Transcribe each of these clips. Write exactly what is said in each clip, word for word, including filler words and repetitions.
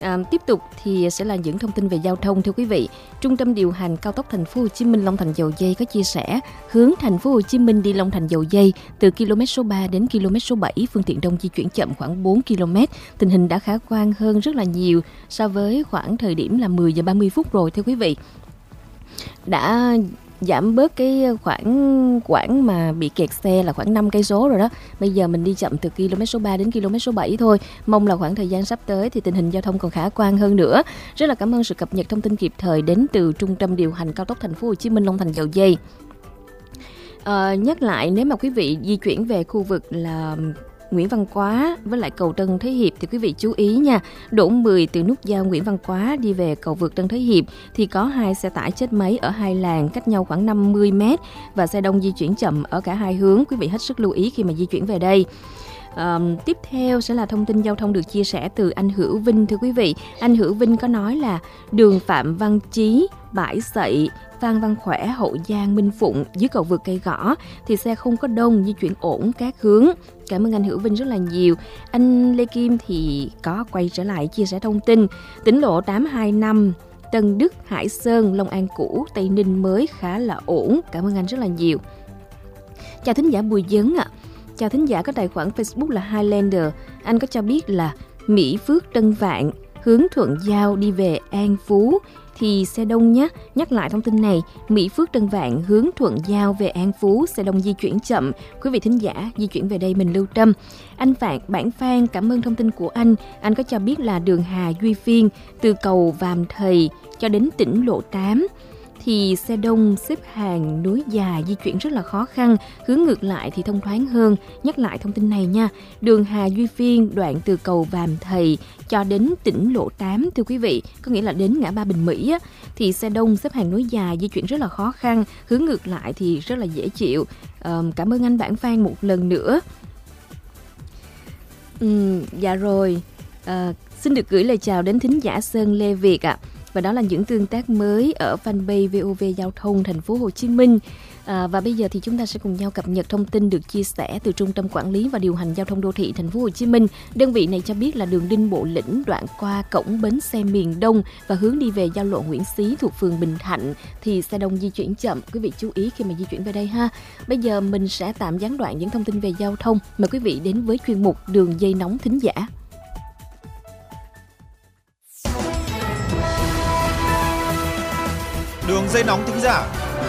À, tiếp tục thì sẽ là những thông tin về giao thông thưa quý vị. Trung tâm điều hành cao tốc Thành phố Hồ Chí Minh Long Thành Dầu Giây có chia sẻ hướng Thành phố Hồ Chí Minh đi Long Thành Dầu Giây từ km số ba đến km số bảy, phương tiện đông di chuyển chậm khoảng bốn ki lô mét. Tình hình đã khả quan hơn rất là nhiều so với khoảng thời điểm là mười giờ ba mươi phút rồi thưa quý vị. Đã giảm bớt cái khoảng quãng mà bị kẹt xe là khoảng năm cây số rồi đó. Bây giờ mình đi chậm từ km số ba đến km số bảy thôi. Mong là khoảng thời gian sắp tới thì tình hình giao thông còn khả quan hơn nữa. Rất là cảm ơn sự cập nhật thông tin kịp thời đến từ Trung tâm điều hành cao tốc Thành phố Hồ Chí Minh Long Thành Dầu Giây. À, nhắc lại, nếu mà quý vị di chuyển về khu vực là Nguyễn Văn Quá với lại cầu Tân Thế Hiệp thì quý vị chú ý nha. Đỗ mười từ nút giao Nguyễn Văn Quá đi về cầu vượt Tân Thế Hiệp thì có hai xe tải chết máy ở hai làn cách nhau khoảng năm mươi mét và xe đông di chuyển chậm ở cả hai hướng. Quý vị hết sức lưu ý khi mà di chuyển về đây. À, tiếp theo sẽ là thông tin giao thông được chia sẻ từ anh Hữu Vinh thưa quý vị. Anh Hữu Vinh có nói là đường Phạm Văn Chí, Bãi Sậy, Phan Văn Khỏe, Hậu Giang, Minh Phụng dưới cầu vượt Cây Gõ thì xe không có đông, di chuyển ổn các hướng. Cảm ơn anh Hữu Vinh rất là nhiều. Anh Lê Kim thì có quay trở lại chia sẻ thông tin tỉnh lộ tám hai năm Tân Đức, Hải Sơn, Long An cũ, Tây Ninh mới khá là ổn. Cảm ơn anh rất là nhiều. Chào thính giả Bùi Dấn ạ. À. Chào thính giả có tài khoản Facebook là Highlander. Anh có cho biết là Mỹ Phước Tân Vạn hướng Thuận Giao đi về An Phú thì xe đông nhé. Nhắc lại thông tin này, Mỹ Phước Tân Vạn hướng Thuận Giao về An Phú, xe đông di chuyển chậm. Quý vị thính giả di chuyển về đây mình lưu tâm. Anh Vạn Bản Phan, cảm ơn thông tin của anh. Anh có cho biết là đường Hà Duy Phiên từ cầu Vàm Thầy cho đến tỉnh lộ tám thì xe đông xếp hàng nối dài, di chuyển rất là khó khăn. Hướng ngược lại thì thông thoáng hơn. Nhắc lại thông tin này nha. Đường Hà Duy Phiên đoạn từ cầu Vàm Thầy cho đến tỉnh lộ tám thưa quý vị, có nghĩa là đến ngã ba Bình Mỹ á, thì xe đông xếp hàng nối dài, di chuyển rất là khó khăn. Hướng ngược lại thì rất là dễ chịu. À, cảm ơn anh Bản Phan một lần nữa. Ừ, dạ rồi. À, xin được gửi lời chào đến thính giả Sơn Lê Việt ạ. À. Và đó là những tương tác mới ở fanpage vê o vê Giao thông Thành phố Hồ Chí Minh. À, và bây giờ thì chúng ta sẽ cùng nhau cập nhật thông tin được chia sẻ từ Trung tâm Quản lý và Điều hành Giao thông Đô thị Thành phố Hồ Chí Minh. Đơn vị này cho biết là đường Đinh Bộ Lĩnh đoạn qua cổng bến xe miền Đông và hướng đi về giao lộ Nguyễn Xí thuộc phường Bình Thạnh thì xe đông di chuyển chậm. Quý vị chú ý khi mà di chuyển về đây ha. Bây giờ mình sẽ tạm gián đoạn những thông tin về giao thông. Mời quý vị đến với chuyên mục Đường dây nóng thính giả. Đường dây nóng thính giả.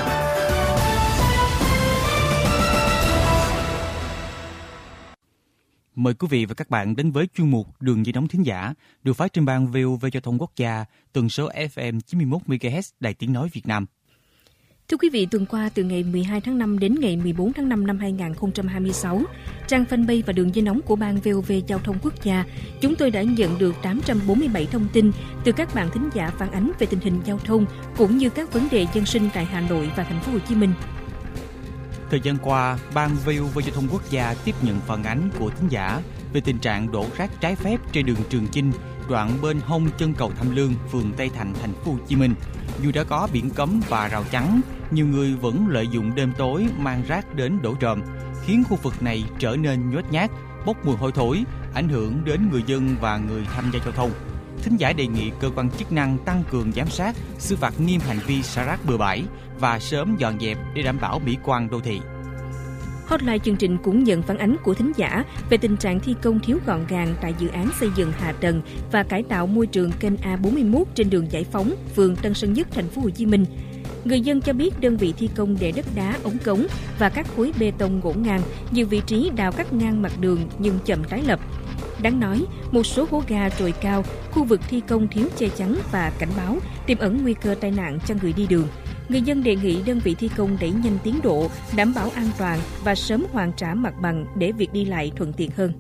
Mời quý vị và các bạn đến với chuyên mục Đường dây nóng thính giả được phát trên ban vê o vê Giao thông Quốc gia, tần số ép em chín mươi mốt mê ga héc Đài Tiếng nói Việt Nam. Thưa quý vị, tuần qua từ ngày mười hai tháng năm đến ngày mười bốn tháng năm năm hai nghìn không trăm hai mươi sáu, trang fanpage và đường dây nóng của ban vê o vê Giao thông Quốc gia, chúng tôi đã nhận được tám trăm bốn mươi bảy thông tin từ các bạn thính giả phản ánh về tình hình giao thông cũng như các vấn đề dân sinh tại Hà Nội và Thành phố Hồ Chí Minh. Thời gian qua, ban vê o vê Giao thông Quốc gia tiếp nhận phản ánh của thính giả về tình trạng đổ rác trái phép trên đường Trường Chinh, đoạn bên hông chân cầu Tham Lương, phường Tây Thạnh, Thành phố Hồ Chí Minh. Dù đã có biển cấm và rào chắn, nhiều người vẫn lợi dụng đêm tối mang rác đến đổ trộm, khiến khu vực này trở nên nhếch nhác, bốc mùi hôi thối, ảnh hưởng đến người dân và người tham gia giao thông. Thính giả đề nghị cơ quan chức năng tăng cường giám sát, xử phạt nghiêm hành vi xả rác bừa bãi và sớm dọn dẹp để đảm bảo mỹ quan đô thị. Hotline chương trình cũng nhận phản ánh của thính giả về tình trạng thi công thiếu gọn gàng tại dự án xây dựng hạ tầng và cải tạo môi trường kênh A bốn mươi mốt trên đường Giải Phóng, phường Tân Sơn Nhất, Thành phố Hồ Chí Minh. Người dân cho biết đơn vị thi công để đất đá, ống cống và các khối bê tông ngổn ngang, nhiều vị trí đào cắt ngang mặt đường nhưng chậm tái lập. Đáng nói, một số hố ga trồi cao, khu vực thi công thiếu che chắn và cảnh báo, tiềm ẩn nguy cơ tai nạn cho người đi đường. Người dân đề nghị đơn vị thi công đẩy nhanh tiến độ, đảm bảo an toàn và sớm hoàn trả mặt bằng để việc đi lại thuận tiện hơn.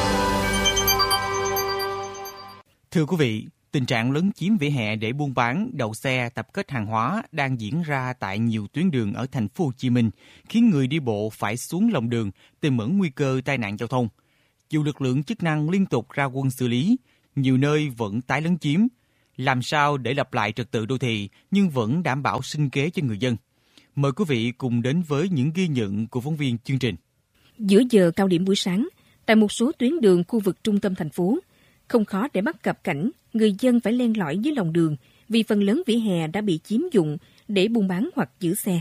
Thưa quý vị, tình trạng lấn chiếm vỉa hè để buôn bán, đậu xe, tập kết hàng hóa đang diễn ra tại nhiều tuyến đường ở Thành phố Hồ Chí Minh, khiến người đi bộ phải xuống lòng đường, tiềm ẩn nguy cơ tai nạn giao thông. Dù lực lượng chức năng liên tục ra quân xử lý, nhiều nơi vẫn tái lấn chiếm. Làm sao để lập lại trật tự đô thị nhưng vẫn đảm bảo sinh kế cho người dân? Mời quý vị cùng đến với những ghi nhận của phóng viên chương trình. Giữa giờ cao điểm buổi sáng, tại một số tuyến đường khu vực trung tâm thành phố, Không khó để bắt gặp cảnh người dân phải len lỏi dưới lòng đường vì phần lớn vỉa hè đã bị chiếm dụng để buôn bán hoặc giữ xe.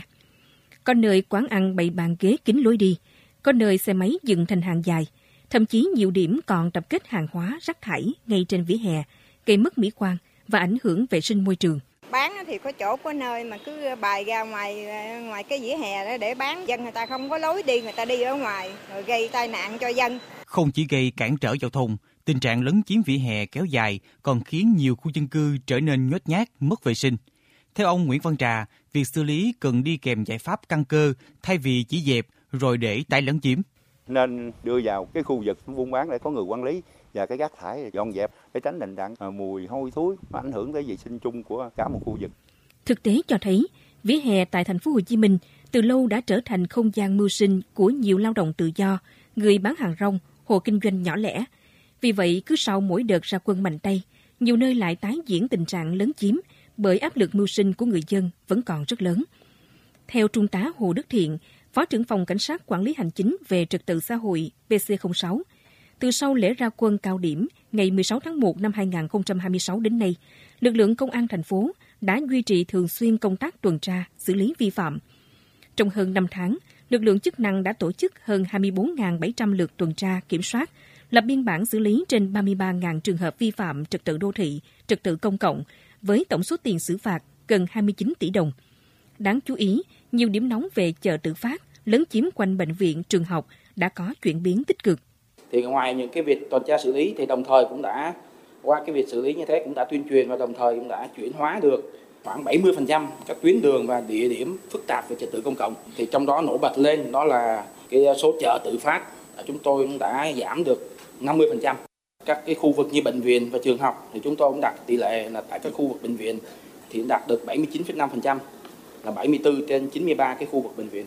Có nơi quán ăn bày bàn ghế kín lối đi, có nơi xe máy dừng thành hàng dài, thậm chí nhiều điểm còn tập kết hàng hóa, rác thải ngay trên vỉa hè, gây mất mỹ quan và ảnh hưởng vệ sinh môi trường. Bán thì có chỗ có nơi mà cứ bày ra ngoài ngoài cái vỉa hè đó để bán, dân người ta không có lối đi, người ta đi ở ngoài rồi gây tai nạn cho dân. Không chỉ gây cản trở giao thông, tình trạng lấn chiếm vỉa hè kéo dài còn khiến nhiều khu dân cư trở nên nhếch nhác, mất vệ sinh. Theo ông Nguyễn Văn Trà, việc xử lý cần đi kèm giải pháp căn cơ thay vì chỉ dẹp rồi để tái lấn chiếm. Nên đưa vào cái khu vực buôn bán để có người quản lý và cái rác thải dọn dẹp để tránh tình trạng mùi hôi thối ảnh hưởng tới vệ sinh chung của cả một khu vực. Thực tế cho thấy, vỉa hè tại thành phố Hồ Chí Minh từ lâu đã trở thành không gian mưu sinh của nhiều lao động tự do, người bán hàng rong, hộ kinh doanh nhỏ lẻ. Vì vậy, cứ sau mỗi đợt ra quân mạnh tay, nhiều nơi lại tái diễn tình trạng lấn chiếm bởi áp lực mưu sinh của người dân vẫn còn rất lớn. Theo Trung tá Hồ Đức Thiện, Phó trưởng phòng Cảnh sát Quản lý Hành chính về Trật tự xã hội P C không sáu, từ sau lễ ra quân cao điểm ngày mười sáu tháng một năm hai nghìn không trăm hai mươi sáu đến nay, lực lượng công an thành phố đã duy trì thường xuyên công tác tuần tra, xử lý vi phạm. Trong hơn năm tháng, lực lượng chức năng đã tổ chức hơn hai mươi bốn nghìn bảy trăm lượt tuần tra kiểm soát, lập biên bản xử lý trên ba mươi ba nghìn trường hợp vi phạm trật tự đô thị, trật tự công cộng, với tổng số tiền xử phạt gần hai mươi chín tỷ đồng. Đáng chú ý, nhiều điểm nóng về chợ tự phát, lấn chiếm quanh bệnh viện, trường học đã có chuyển biến tích cực. Thì ngoài những cái việc tuần tra xử lý thì đồng thời cũng đã qua cái việc xử lý như thế cũng đã tuyên truyền và đồng thời cũng đã chuyển hóa được khoảng bảy mươi phần trăm các tuyến đường và địa điểm phức tạp về trật tự công cộng. Thì trong đó nổi bật lên đó là cái số chợ tự phát chúng tôi cũng đã giảm được năm mươi phần trăm. Các cái khu vực như bệnh viện và trường học thì chúng tôi cũng đạt tỷ lệ là tại các khu vực bệnh viện thì đạt được bảy mươi chín phẩy năm phần trăm, là bảy mươi tư trên chín mươi ba cái khu vực bệnh viện.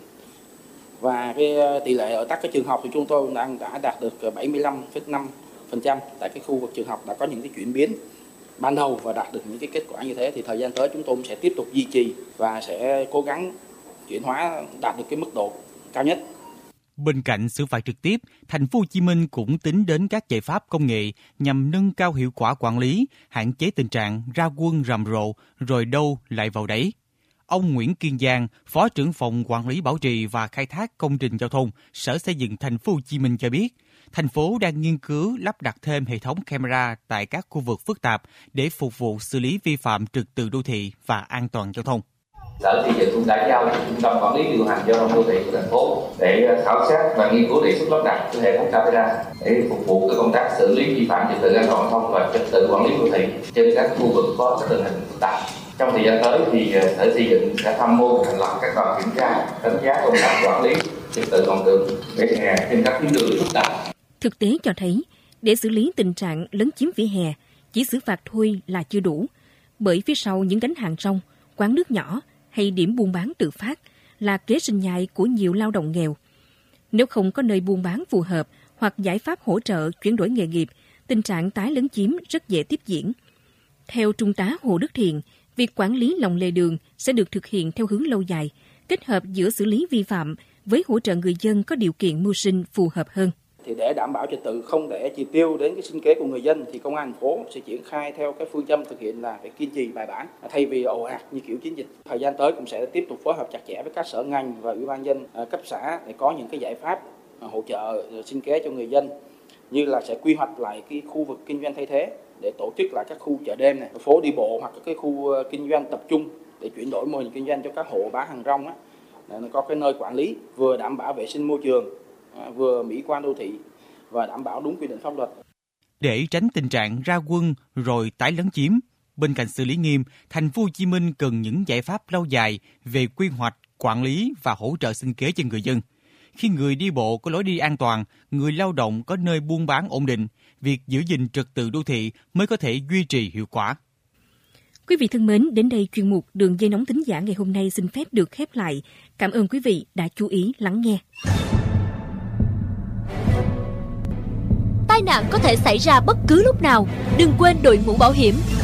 Và cái tỷ lệ ở các cái trường học thì chúng tôi đang đã đạt được bảy mươi lăm phẩy năm phần trăm tại cái khu vực trường học đã có những cái chuyển biến ban đầu và đạt được những cái kết quả như thế. Thì thời gian tới chúng tôi sẽ tiếp tục duy trì và sẽ cố gắng chuyển hóa đạt được cái mức độ cao nhất. Bên cạnh xử phạt trực tiếp, thành phố Hồ Chí Minh cũng tính đến các giải pháp công nghệ nhằm nâng cao hiệu quả quản lý, hạn chế tình trạng ra quân rầm rộ rồi đâu lại vào đấy. Ông Nguyễn Kiên Giang, Phó trưởng phòng Quản lý bảo trì và khai thác công trình giao thông, Sở Xây dựng thành phố Hồ Chí Minh cho biết, thành phố đang nghiên cứu lắp đặt thêm hệ thống camera tại các khu vực phức tạp để phục vụ xử lý vi phạm trật tự đô thị và an toàn giao thông. Sở Xây dựng cũng đã giao cho Trung tâm Quản lý điều hành giao thông đô thị của thành phố để khảo sát và nghiên cứu đề xuất lắp đặt hệ thống camera để phục vụ cái công tác xử lý vi phạm trật tự an toàn giao thông và trật tự quản lý đô thị trên các khu vực có các tình hình phức tạp. Trong thời gian tới thì Sở Xây dựng sẽ tham mưu thành lập các đoàn kiểm tra, đánh giá công tác quản lý trật tự lòng đường vỉa hè trên các tuyến đường phức tạp. Thực tế cho thấy, để xử lý tình trạng lấn chiếm vỉa hè, chỉ xử phạt thôi là chưa đủ, bởi phía sau những gánh hàng rong, quán nước nhỏ hay điểm buôn bán tự phát là kế sinh nhai của nhiều lao động nghèo. Nếu không có nơi buôn bán phù hợp hoặc giải pháp hỗ trợ chuyển đổi nghề nghiệp, tình trạng tái lấn chiếm rất dễ tiếp diễn. Theo Trung tá Hồ Đức Thiện, việc quản lý lòng lề đường sẽ được thực hiện theo hướng lâu dài, kết hợp giữa xử lý vi phạm với hỗ trợ người dân có điều kiện mưu sinh phù hợp hơn. Thì để đảm bảo trật tự không để chi tiêu đến cái sinh kế của người dân thì công an thành phố sẽ triển khai theo cái phương châm thực hiện là phải kiên trì bài bản thay vì ồ ạt như kiểu chiến dịch. Thời gian tới cũng sẽ tiếp tục phối hợp chặt chẽ với các sở ngành và ủy ban nhân cấp xã để có những cái giải pháp hỗ trợ sinh kế cho người dân, như là sẽ quy hoạch lại cái khu vực kinh doanh thay thế để tổ chức lại các khu chợ đêm này, phố đi bộ hoặc các cái khu kinh doanh tập trung để chuyển đổi mô hình kinh doanh cho các hộ bán hàng rong á, để nó có cái nơi quản lý vừa đảm bảo vệ sinh môi trường, vừa mỹ quan đô thị và đảm bảo đúng quy định pháp luật. Để tránh tình trạng ra quân rồi tái lấn chiếm, bên cạnh xử lý nghiêm, thành phố Hồ Chí Minh cần những giải pháp lâu dài về quy hoạch, quản lý và hỗ trợ sinh kế cho người dân. Khi người đi bộ có lối đi an toàn, người lao động có nơi buôn bán ổn định, việc giữ gìn trật tự đô thị mới có thể duy trì hiệu quả. Quý vị thân mến, đến đây chuyên mục Đường dây nóng thính giả ngày hôm nay xin phép được khép lại. Cảm ơn quý vị đã chú ý lắng nghe. Tai nạn có thể xảy ra bất cứ lúc nào, đừng quên đội mũ bảo hiểm.